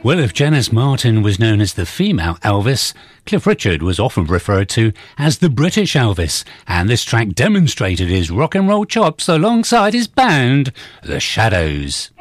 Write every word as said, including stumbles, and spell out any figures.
Well, if Janice Martin was known as the female Elvis, Cliff Richard was often referred to as the British Elvis, and this track demonstrated his rock and roll chops alongside his band, The Shadows.